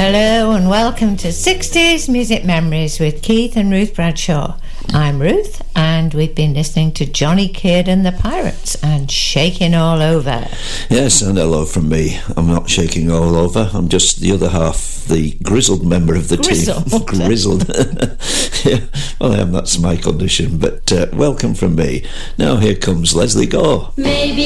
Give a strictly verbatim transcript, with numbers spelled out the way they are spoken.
Hello and welcome to sixties Music Memories with Keith and Ruth Bradshaw. I'm Ruth and we've been listening to Johnny Kidd and the Pirates and Shaking All Over. Yes, and hello from me. I'm not shaking all over. I'm just the other half, the grizzled member of the Grizzled. team. Grizzled. Yeah, well, I am. That's my condition. But uh, welcome from me. Now here comes Leslie Gore. Maybe